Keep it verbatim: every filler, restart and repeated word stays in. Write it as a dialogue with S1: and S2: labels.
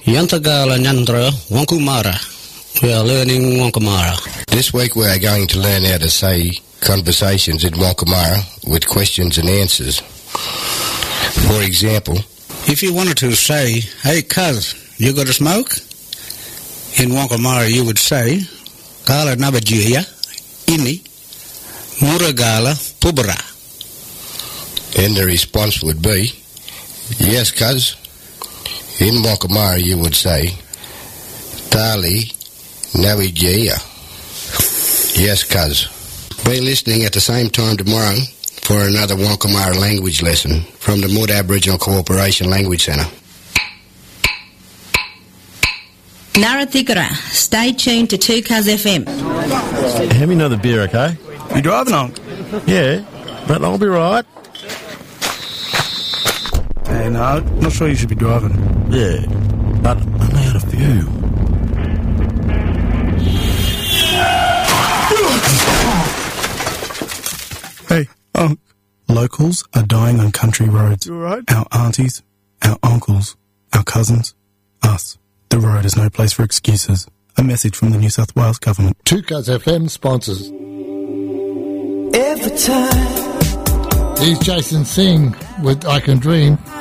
S1: Yantagala Nyandra Wankumara. We are learning Wankamara.
S2: This week we are going to learn how to say conversations in Wankamara with questions and answers. For example,
S1: if you wanted to say, "Hey, cuz, you got a smoke?" In Wankamara you would say, "Gala Nabajia, Ini, Muragala Pubra."
S2: And the response would be, "Yes, cuz." In Wankamara you would say, "Tali Nawijia." Yes, cuz. Be listening at the same time tomorrow for another Wankamara language lesson from the Mood Aboriginal Cooperation Language Centre.
S3: Narathigara, stay tuned to two Cuz F M.
S4: Hand me another beer, okay?
S5: You driving on?
S4: Yeah, but I'll be right.
S5: Hey, no, not sure you should be driving.
S4: Yeah, but I only had a few.
S5: Hey, oh. Locals are dying on country roads.
S4: You alright?
S5: Our aunties, our uncles, our cousins, us. The road is no place for excuses. A message from the New South Wales Government.
S6: two Cuz F M sponsors.
S7: Every time.
S6: Here's Jason Singh with I Can Dream.